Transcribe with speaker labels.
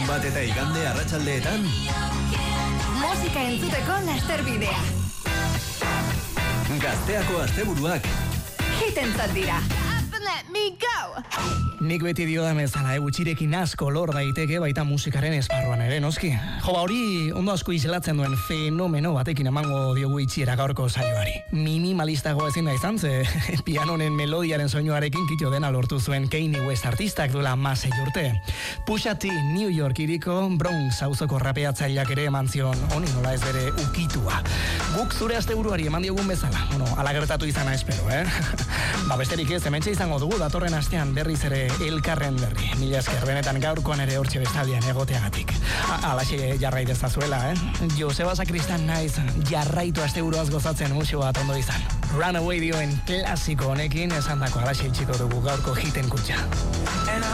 Speaker 1: Larunbat eta igande arratsaldeetan
Speaker 2: musika entzuteko lasterbidea.
Speaker 1: Gazteako asteburuak
Speaker 2: Hitentzat dira.
Speaker 3: Let me go!
Speaker 4: Nik beti diodan bezala, gutxirekin asko lor daiteke baita musikaren esparruan ere, noski. Jo, hori ondo asko islatzen duen fenomeno batekin emango diogu itxiera gaurko saioari. Minimalistago ezin da izan, ze pianonen melodiaren soinuarekin kito dena lortu zuen Kanye West artistak duela 6 urte. Pusha T, New York iriko Bronx auzoko rapeatzaileak ere eman zion honi nola ez bere ukitua. Guk zure asteburuari eman diogun bezala, ala gertatu izana espero, Ba besterik ez, hementxe izango dugu datorren astean berriz ere elkarren berri. Mila esker, benetan gaurkoan ere hortxe bestaldean egoteagatik. Alaxe jarrai dezazuela, Joseba Sakristan naiz, jarraitu asteburuaz gozatzen musio bat ondo izan. Runaway dioen klasiko honekin esandako alaxe itxiko dugu gaurko hiten kutxa.